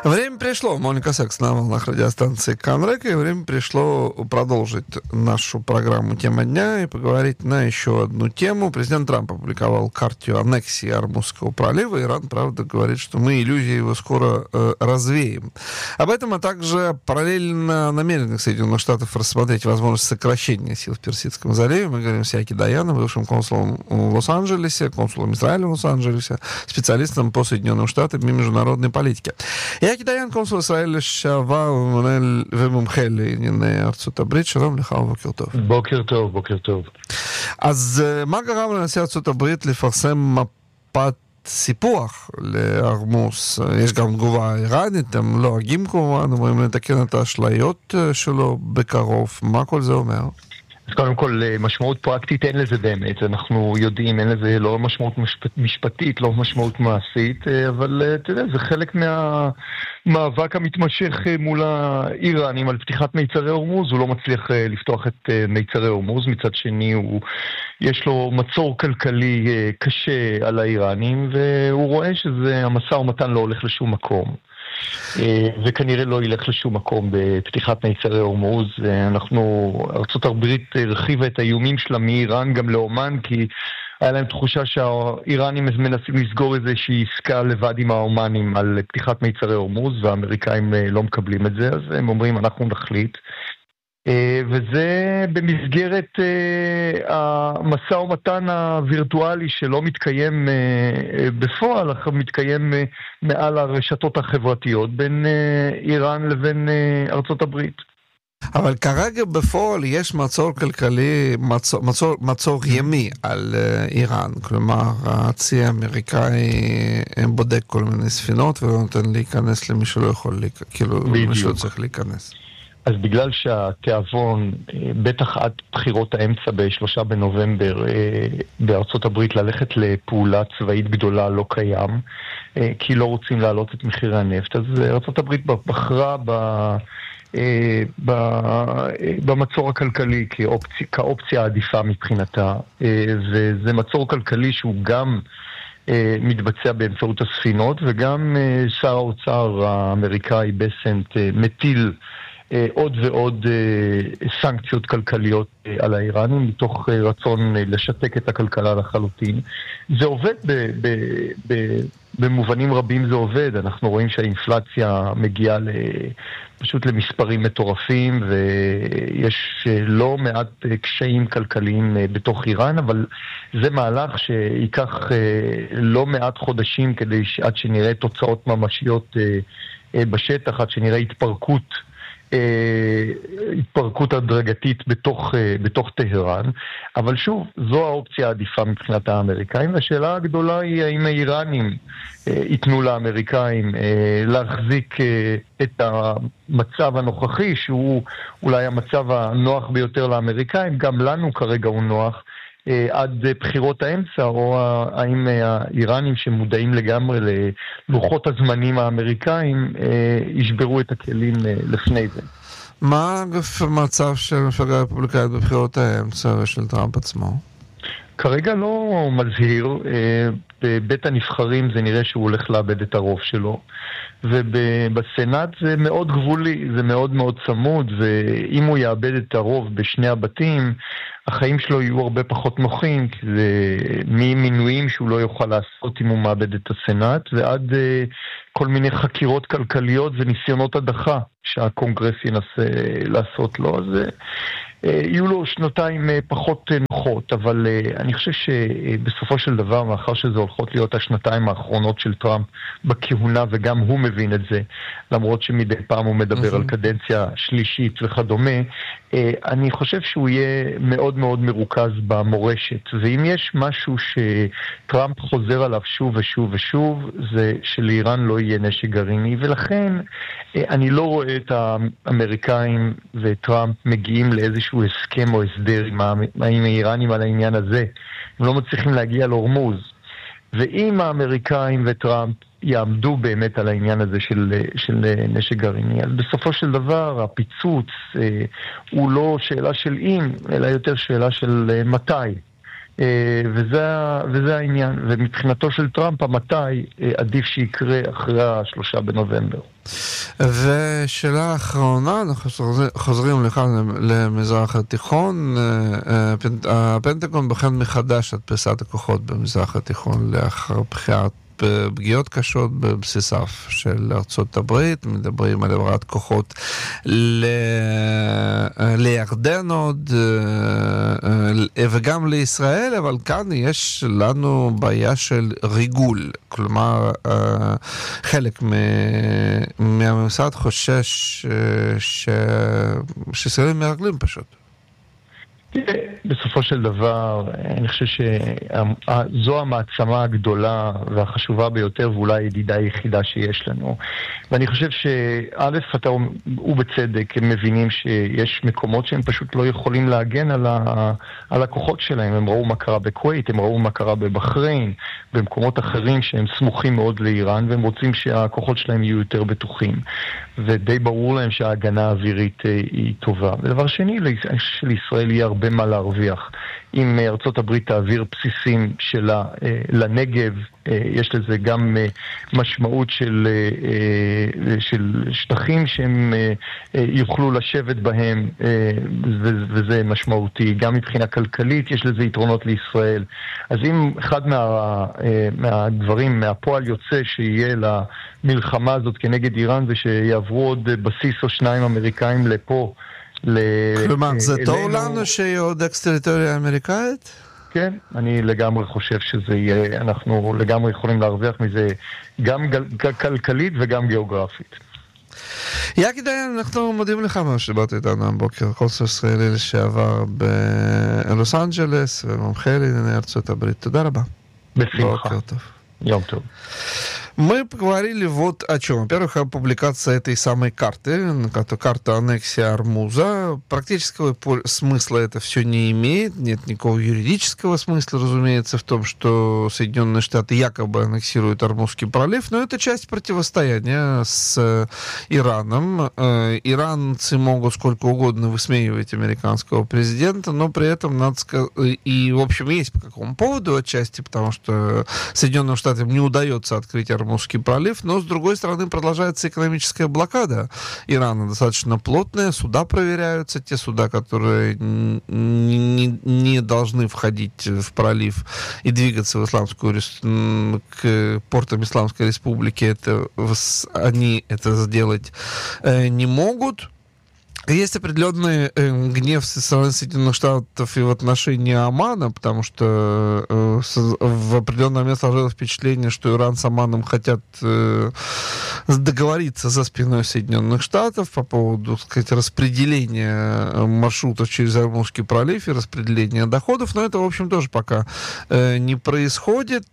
Время пришло, Моника Секс на волнах радиостанции Канрек, и время пришло продолжить нашу программу «Тема дня» и поговорить на еще одну тему. Президент Трамп опубликовал карту аннексии Ормузского пролива. Иран, правда, говорит, что мы иллюзии его скоро развеем. Об этом, а также параллельно намеренных Соединенных Штатов рассмотреть возможность сокращения сил в Персидском заливе. Мы говорим с Яки Даяном, бывшим консулом в Лос-Анджелесе, консулом Израиля в Лос-Анджелесе, специалистом по Соединенным Штатам и международной политике. יעקי דיין, קונסול ישראל לשעבר ומומחה לענייני ארצות הברית, שלום לך ובוקר טוב. בוקר טוב, בוקר טוב. אז מה גרם לנשיא ארצות הברית לפרסם מפת סיפוח לארמוס? יש גם תגובה איראנית, הם לועגים כמובן, אומרים לתקן את האשליות שלו בקרוב. מה כל זה אומר? אז קודם כל, משמעות פרקטית אין לזה באמת, אנחנו יודעים, אין לזה לא משמעות משפטית, לא משמעות מעשית, אבל אתה יודע, זה חלק מהמאבק המתמשך מול האיראנים על פתיחת מיצרי הורמוז. הוא לא מצליח לפתוח את מיצרי הורמוז, מצד שני יש לו מצור כלכלי קשה על האיראנים, והוא רואה שזה המשא ומתן לא הולך לשום מקום. וכנראה לא ילך לשום מקום בפתיחת מיצרי הורמוז. ארצות הברית הרחיבה את האיומים שלה מאיראן גם לאומן, כי היה להם תחושה שהאיראנים מנסים לסגור איזושהי עסקה לבד עם האומנים על פתיחת מיצרי הורמוז, והאמריקאים לא מקבלים את זה, אז הם אומרים אנחנו נחליט. וזה במסגרת המשא ומתן הווירטואלי שלא מתקיים בפועל, אך מתקיים מעל הרשתות החברתיות בין איראן לבין ארצות הברית. אבל כרגע בפועל יש מצור כלכלי, מצור ימי על איראן, כלומר הצי האמריקאי בודק כל מיני ספינות ולא נותן להיכנס למי שלא יכול, כאילו מי שלא צריך להיכנס. אז בגלל שהתיאבון, בטח עד בחירות האמצע ב3 בנובמבר בארצות הברית ללכת לפעולה צבאית גדולה לא קיים, כי לא רוצים להעלות את מחירי הנפט, אז ארצות הברית בחרה במצור הכלכלי כאופציה עדיפה מבחינתה, וזה מצור כלכלי שהוא גם מתבצע באמצעות הספינות, וגם שר האוצר האמריקאי בסנט מטיל עוד ועוד סנקציות כלכליות על האיראנים, מתוך רצון לשתק את הכלכלה לחלוטין. זה עובד במובנים רבים, זה עובד. אנחנו רואים שהאינפלציה מגיעה פשוט למספרים מטורפים, ויש לא מעט קשיים כלכליים בתוך איראן, אבל זה מהלך שיקח לא מעט חודשים כדי עד שנראה תוצאות ממשיות בשטח, עד שנראה התפרקות הדרגתית בתוך טהרן. אבל שוב, זו האופציה העדיפה מבחינת האמריקאים, והשאלה הגדולה היא האם האיראנים ייתנו לאמריקאים להחזיק את המצב הנוכחי, שהוא אולי המצב הנוח ביותר לאמריקאים, גם לנו כרגע הוא נוח, עד בחירות האמצע, או האם האיראנים שמודעים לגמרי ללוחות הזמנים האמריקאים ישברו את הכלים לפני זה. מה המצב של מפלגה הרפובליקאית בבחירות האמצע ושל טראמפ עצמו? כרגע לא מזהיר. בבית הנבחרים זה נראה שהוא הולך לאבד את הרוב שלו, ובסנאט זה מאוד גבולי, זה מאוד מאוד צמוד, ואם הוא יאבד את הרוב בשני הבתים, החיים שלו יהיו הרבה פחות נוחים, כי זה ממינויים שהוא לא יוכל לעשות אם הוא מאבד את הסנאט, ועד כל מיני חקירות כלכליות וניסיונות הדחה שהקונגרס ינסה לעשות לו. אז יהיו לו שנתיים פחות נוחות, אבל אני חושב שבסופו של דבר, מאחר שזה הולכות להיות השנתיים האחרונות של טראמפ בכהונה, וגם הוא מבין את זה, למרות שמדי פעם הוא מדבר על קדנציה שלישית וכדומה, אני חושב שהוא יהיה מאוד מאוד מרוכז במורשת. ואם יש משהו שטראמפ חוזר עליו שוב ושוב ושוב, זה שלאיראן לא יהיה נשק גרעיני, ולכן אני לא רואה את האמריקאים וטראמפ מגיעים לאיזשהו הסכם או הסדר עם האיראנים על העניין הזה. הם לא מצליחים להגיע להורמוז. ואם האמריקאים וטראמפ יעמדו באמת על העניין הזה של נשק גרעיני, אז בסופו של דבר הפיצוץ הוא לא שאלה של אם, אלא יותר שאלה של מתי. וזה העניין. ומבחינתו של טראמפ, המתי עדיף שיקרה אחרי 3 בנובמבר. ושאלה אחרונה, אנחנו חוזרים לכאן למזרח התיכון. הפנטגון בוחן מחדש את פריסת הכוחות במזרח התיכון לאחר בחירת פגיעות קשות בבסיסיו של ארצות הברית. מדברים על העברת כוחות לירדן עוד וגם לישראל, אבל כאן יש לנו בעיה של ריגול. כלומר, חלק מהממסד חושש שישראלים מרגלים פשוט. בסופו של דבר, אני חושב שזו המעצמה הגדולה והחשובה ביותר, ואולי הידידה היחידה שיש לנו. ואני חושב שא', ובצדק, הם מבינים שיש מקומות שהם פשוט לא יכולים להגן על הכוחות שלהם. הם ראו מה קרה בכווית, הם ראו מה קרה בבחריין, במקומות אחרים שהם סמוכים מאוד לאיראן, והם רוצים שהכוחות שלהם יהיו יותר בטוחים. ודי ברור להם שההגנה האווירית היא טובה. ודבר שני, לישראל יהיה הרבה מה להרוויח. אם ארצות הברית תעביר בסיסים שלה לנגב, יש לזה גם משמעות של שטחים שהם יוכלו לשבת בהם, וזה משמעותי. גם מבחינה כלכלית יש לזה יתרונות לישראל. אז אם אחד מהדברים, מהפועל יוצא שיהיה למלחמה הזאת כנגד איראן, זה שיעברו עוד בסיס או 2 אמריקאים לפה, כלומר, זה טוב לנו שיהיה עוד אקס-טריטוריה אמריקאית? כן, אני לגמרי חושב שזה יהיה, אנחנו לגמרי יכולים להרוויח מזה גם כלכלית וגם גיאוגרפית. יקי דיין, אנחנו מודים לך מה שבאת איתנו הבוקר, קונסול ישראלי לשעבר בלוס אנג'לס ומומחה לענייני ארצות הברית. תודה רבה. בשמחה. בוקר טוב. יום טוב. Мы поговорили вот о чем. Во-первых, о публикации этой самой карты, карта аннексии Ормуза. Практического смысла это все не имеет. Нет никакого юридического смысла, разумеется, в том, что Соединенные Штаты якобы аннексируют Ормузский пролив, но это часть противостояния с Ираном. Иранцы могут сколько угодно высмеивать американского президента, но при этом надо сказать... И, в общем, есть по какому поводу отчасти, потому что Соединенным Штатам не удается открыть Ормузский пролив, но, с другой стороны, продолжается экономическая блокада Ирана, достаточно плотная, суда проверяются, те суда, которые не должны входить в пролив и двигаться в к портам Исламской Республики, они это сделать не могут. Есть определенный гнев со стороны Соединенных Штатов и в отношении Омана, потому что в определенный момент сложилось впечатление, что Иран с Оманом хотят договориться за спиной Соединенных Штатов по поводу, так сказать, распределения маршрутов через Ормузский пролив и распределения доходов, но это, в общем, тоже пока не происходит.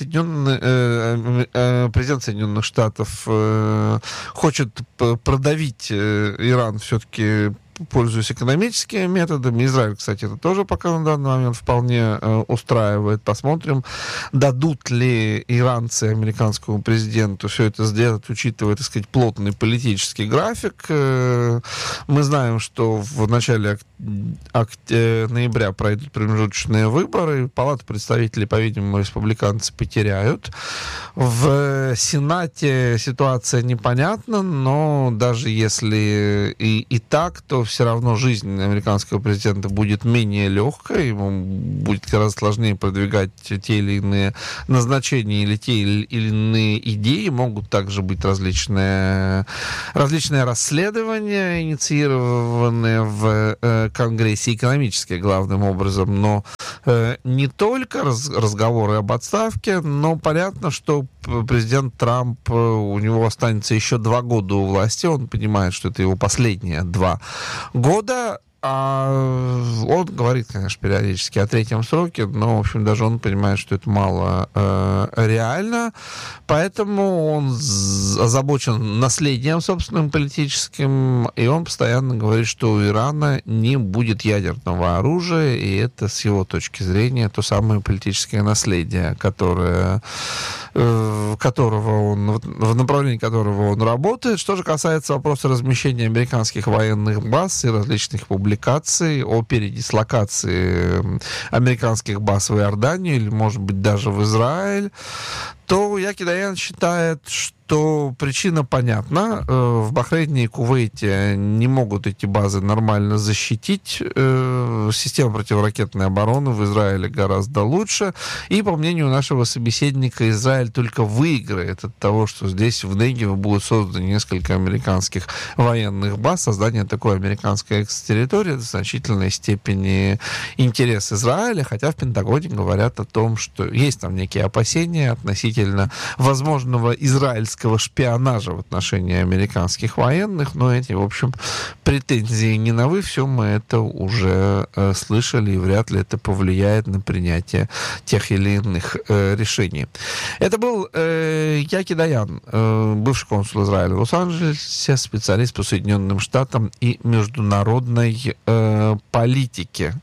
Президент Соединенных Штатов хочет продавить Иран все-таки, пользуясь экономическими методами. Израиль, кстати, это тоже пока на данный момент вполне устраивает. Посмотрим, дадут ли иранцы американскому президенту все это сделать, учитывая, так сказать, плотный политический график. Мы знаем, что в начале ноября пройдут промежуточные выборы. Палату представителей, по-видимому, республиканцы потеряют. В Сенате ситуация непонятна, но даже если и так, то все равно жизнь американского президента будет менее легкой, ему будет гораздо сложнее продвигать те или иные назначения или те или иные идеи. Могут также быть различные расследования, инициированные в Конгрессе, экономические главным образом, но не только разговоры об отставке, но понятно, что президент Трамп, у него останется еще 2 года у власти, он понимает, что это его последние 2 года. Он говорит, конечно, периодически о 3-м сроке, но, в общем, даже он понимает, что это мало реально. Поэтому он озабочен наследием собственным политическим, и он постоянно говорит, что у Ирана не будет ядерного оружия, и это, с его точки зрения, то самое политическое наследие, в направлении которого он работает. Что же касается вопроса размещения американских военных баз и различных публикаций публикации о передислокации американских баз в Иорданию или, может быть, даже в Израиль, то Яки Даян считает, что причина понятна. В Бахрейне и Кувейте не могут эти базы нормально защитить. Система противоракетной обороны в Израиле гораздо лучше. И, по мнению нашего собеседника, Израиль только выиграет от того, что здесь в Негеве будут созданы несколько американских военных баз. Создание такой американской экс-территории в значительной степени интерес Израиля, хотя в Пентагоне говорят о том, что есть там некие опасения относительно возможного израильского шпионажа в отношении американских военных, но эти, в общем, претензии не новы, все мы это уже слышали, и вряд ли это повлияет на принятие тех или иных решений. Это был Яки Даян, бывший консул Израиля в Лос-Анджелесе, специалист по Соединенным Штатам и международной политике.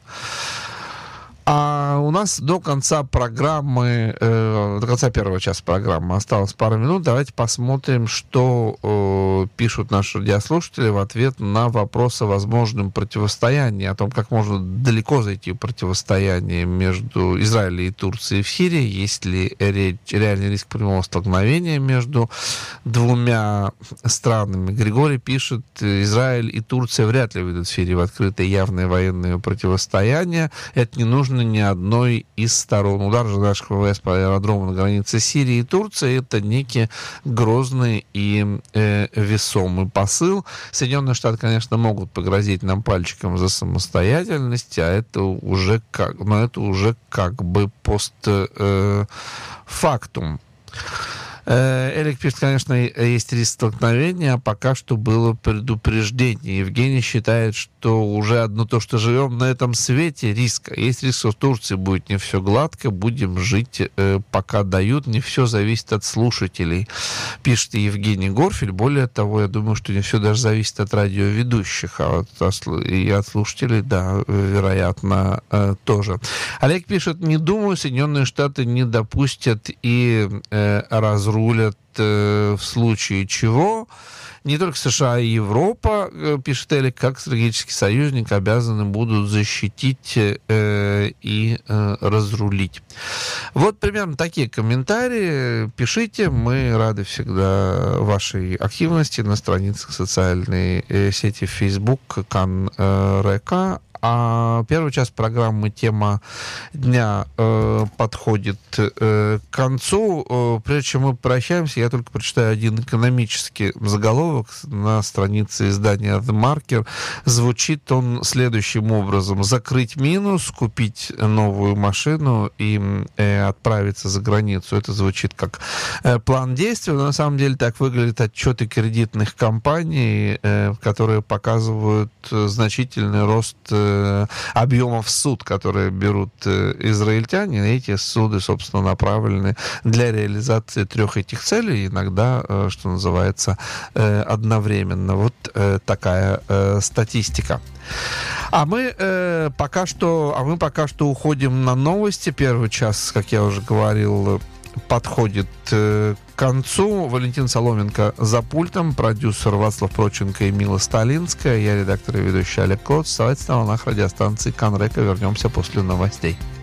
А у нас до конца программы, до конца первого часа программы осталось пару минут. Давайте посмотрим, что пишут наши радиослушатели в ответ на вопрос о возможном противостоянии, о том, как можно далеко зайти в противостояние между Израилем и Турцией в Сирии, есть ли реальный риск прямого столкновения между двумя странами. Григорий пишет, Израиль и Турция вряд ли выйдут в Сирии в открытое явное военное противостояние. Это не нужно ни одной из сторон. Удар же наших ВВС по аэродрому на границе Сирии и Турции — это некий грозный и весомый посыл. Соединенные Штаты, конечно, могут погрозить нам пальчиком за самостоятельность, а это уже как бы постфактум. Элик пишет, конечно, есть риск столкновения, а пока что было предупреждение. Евгений считает, что уже одно то, что живем на этом свете, риск. Есть риск, что в Турции будет не все гладко, будем жить, пока дают, не все зависит от слушателей, пишет Евгений Горфель. Более того, я думаю, что не все даже зависит от радиоведущих, а и от слушателей, да, вероятно, тоже. Олег пишет, не думаю, Соединенные Штаты не допустят и разрушат в случае чего. Не только США и Европа, пишет Элик, как стратегический союзник обязаны будут защитить и разрулить. Вот примерно такие комментарии. Пишите, мы рады всегда вашей активности на страницах социальной сети Facebook Кан-Река. А первый час программы «Тема дня» подходит к концу. Прежде чем мы прощаемся, я только прочитаю один экономический заголовок на странице издания The Marker. Звучит он следующим образом. Закрыть минус, купить новую машину и отправиться за границу. Это звучит как план действий, но на самом деле так выглядят отчеты кредитных компаний, которые показывают значительный рост объемов суд, которые берут израильтяне. Эти суды, собственно, направлены для реализации трех этих целей, иногда, что называется, одновременно. Вот такая статистика. А мы пока что уходим на новости. Первый час, как я уже говорил, подходит к концу. Валентин Соломенко за пультом, продюсер Вацлав Проченко и Мила Сталинская, я редактор и ведущий Олег Клод. Оставайтесь на волнах радиостанции Кан-Река. Вернемся после новостей.